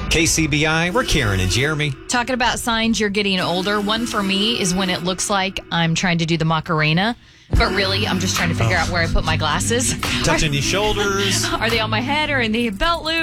KCBI, we're Karen and Jeremy. Talking about signs you're getting older. One for me is when it looks like I'm trying to do the Macarena, but really I'm just trying to figure out where I put my glasses. Touching your shoulders. Are they on my head or in the belt loop?